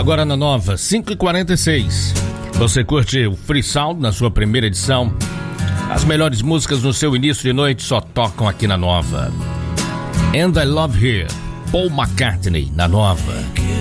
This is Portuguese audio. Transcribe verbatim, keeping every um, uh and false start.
Agora na Nova, cinco e quarenta e seis. Você curte o Free Sound na sua primeira edição? As melhores músicas no seu início de noite só tocam aqui na Nova. And I Love Here, Paul McCartney, na Nova.